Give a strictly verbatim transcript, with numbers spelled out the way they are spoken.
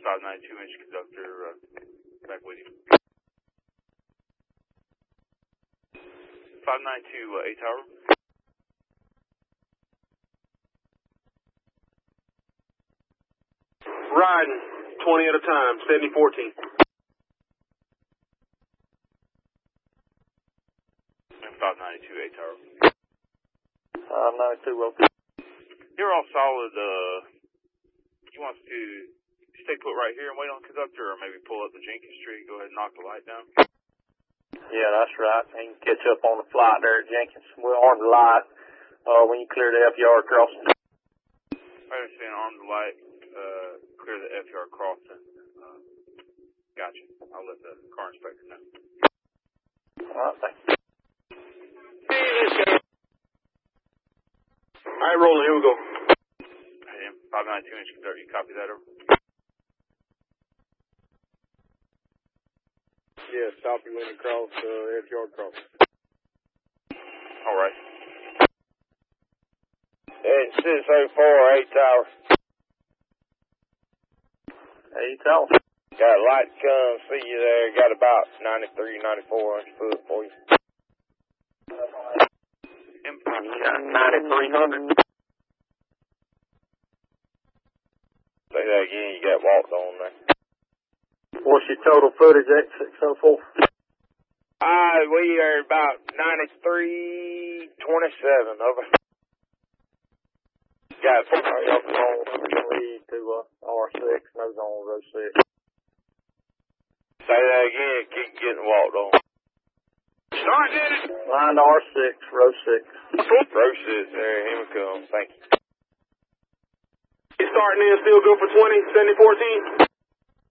five ninety-two inch conductor, uh, back with you. five ninety-two, uh, A tower. Riding, twenty at a time, seventy fourteen. And five ninety-two, A tower. five ninety-two, well. You're all solid, uh, you want us to stay put right here and wait on the conductor, or maybe pull up the Jenkins Street, go ahead and knock the light down? Yeah, that's right. He can catch up on the flight there at Jenkins. We'll arm the light, uh, when you clear the F yard crossing. I understand, arm the light, uh, clear the F yard crossing. Uh, gotcha. I'll let the car inspector know. Alright, thank you. Alright, rolling, here we go. five ninety-two inch conductor, you copy that over? Yeah, copy when you cross, uh, F yard crossing. Alright. It's six oh four, eight tower. Hey, tell him. Got a light to come, see you there. Got about ninety-three, ninety-four hundred foot for you. ninety-three hundred. Say that again, you got walked on there. What's your total footage at six oh four? Ah, we are about ninety-three twenty-seven over. Got four. Alright, y'all come on lead to uh, R six, nose on row six. Say that again, keep getting walked on. Start, Dennis. Line to R six, row six. Row six there, here we come, thank you. It's starting in, still good for twenty, seventy fourteen.